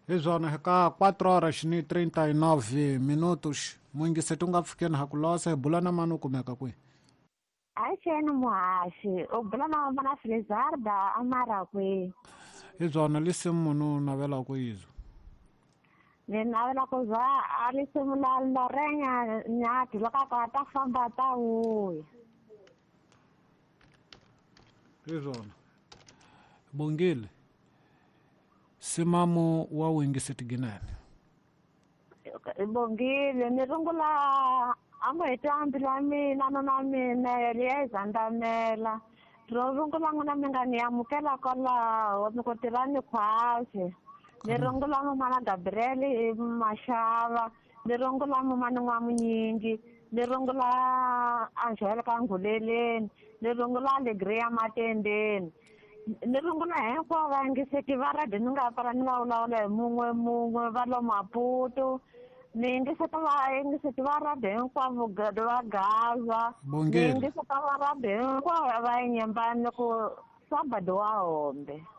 Hi zona ka 4 horas ni 39 minutos. Mwingiseti u nga pfukeni hakulosa hi bula na mani u kumeka kwihi? Hayi xena muhaxi u bula na mana Felizarda amara kwihi? Hi zona lisimu munhu navela ku yizwa. Ni navela ku za a risimu la Lorena Nyati loko ka ta famba ta vuya. Hi zona Bongile simamo wa wingiseti ginene. Bongile ni rungula amo heti ambila mina nona mina ya izandamela ro rungula ngona minga ni amukela kwalaho ni ku tirani khwashe ni rungula mana Gabriel Mashava ni rungula mana N'wamunyingi ni rungula Angelica Nguleleni ni rungula Alegria Matendeni ni rungula hinkwavo vangiseki va radiyo ni nga pfala ni va vulavula hi mun'we va lo Maputo ni yingiseti va radiyo hinkwavo va Gaza ni yingiseta va radiyo hinkwavo va Nyembani ku Sabado wa Hombe.